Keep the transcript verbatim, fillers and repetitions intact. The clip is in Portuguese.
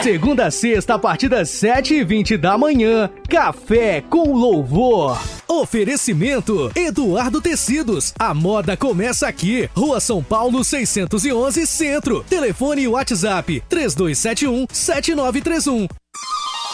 Segunda a sexta, a partir das sete e vinte da manhã, Café com Louvor. Oferecimento Eduardo Tecidos. A moda começa aqui. Rua São Paulo seiscentos e onze, Centro. Telefone e WhatsApp três dois sete um, sete nove três um.